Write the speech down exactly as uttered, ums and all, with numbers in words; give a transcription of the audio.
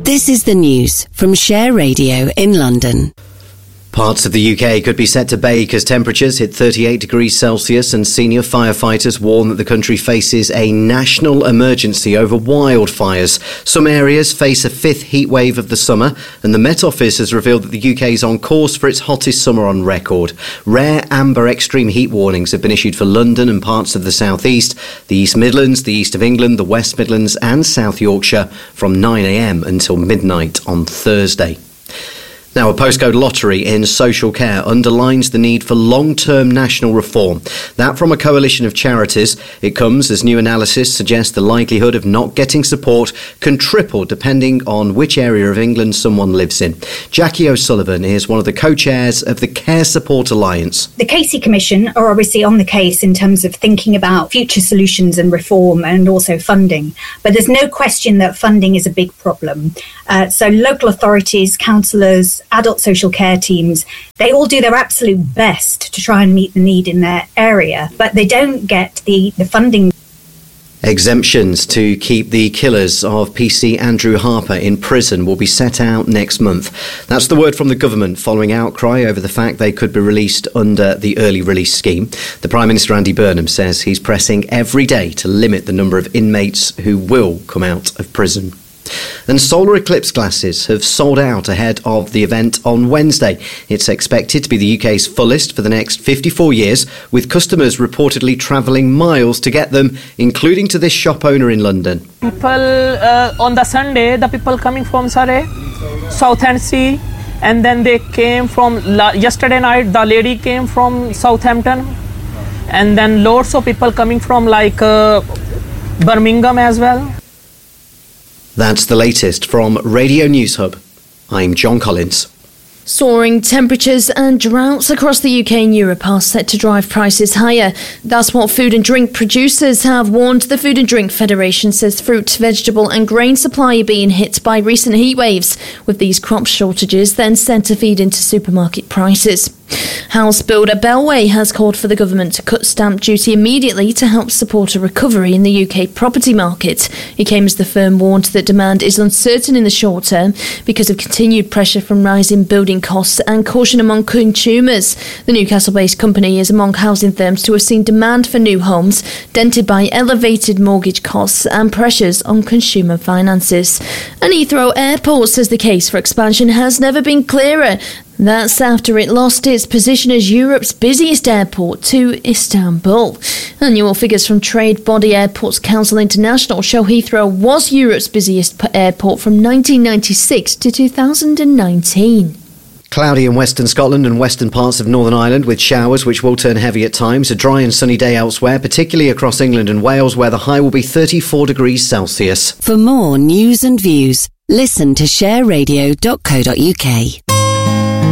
This is the news from Share Radio in London. Parts of the U K could be set to bake as temperatures hit thirty-eight degrees Celsius, and senior firefighters warn that the country faces a national emergency over wildfires. Some areas face a fifth heatwave of the summer, and the Met Office has revealed that the U K is on course for its hottest summer on record. Rare amber extreme heat warnings have been issued for London and parts of the South East, the East Midlands, the East of England, the West Midlands and South Yorkshire from nine a m until midnight on Thursday. Now, a postcode lottery in social care underlines the need for long-term national reform. That from a coalition of charities. It comes as new analysis suggests the likelihood of not getting support can triple depending on which area of England someone lives in. Jackie O'Sullivan is one of the co-chairs of the Care Support Alliance. The Casey Commission are obviously on the case in terms of thinking about future solutions and reform and also funding. But there's no question that funding is a big problem. Uh, so local authorities, councillors, adult social care teams, they all do their absolute best to try and meet the need in their area, but they don't get the, the funding. Exemptions to keep the killers of P C Andrew Harper in prison will be set out next month. That's the word from the government following outcry over the fact they could be released under the early release scheme. The Prime Minister Andy Burnham says he's pressing every day to limit the number of inmates who will come out of prison. And solar eclipse glasses have sold out ahead of the event on Wednesday. It's expected to be the U K's fullest for the next fifty-four years, with customers reportedly travelling miles to get them, including to this shop owner in London. People uh, on the Sunday, the people coming from Surrey, Southend, and then they came from la- yesterday night. The lady came from Southampton, and then lots of people coming from like uh, Birmingham as well. That's the latest from Radio News Hub. I'm John Collins. Soaring temperatures and droughts across the U K and Europe are set to drive prices higher. That's what food and drink producers have warned. The Food and Drink Federation says fruit, vegetable and grain supply are being hit by recent heat waves, with these crop shortages then set to feed into supermarket prices. House builder Bellway has called for the government to cut stamp duty immediately to help support a recovery in the U K property market. It came as the firm warned that demand is uncertain in the short term because of continued pressure from rising building costs and caution among consumers. The Newcastle-based company is among housing firms to have seen demand for new homes dented by elevated mortgage costs and pressures on consumer finances. And Heathrow Airport says the case for expansion has never been clearer. That's after it lost its position as Europe's busiest airport to Istanbul. Annual figures from trade body Airports Council International show Heathrow was Europe's busiest airport from nineteen ninety-six to two thousand nineteen. Cloudy in western Scotland and western parts of Northern Ireland with showers which will turn heavy at times. A dry and sunny day elsewhere, particularly across England and Wales, where the high will be thirty-four degrees Celsius. For more news and views, listen to share radio dot co dot uk.